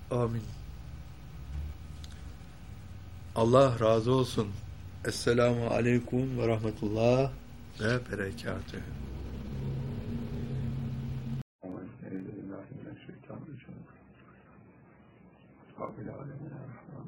Amin. Allah razı olsun. Esselamu aleyküm ve rahmetullah ve berekatühü. Euzubillahimineşşeytanirracim.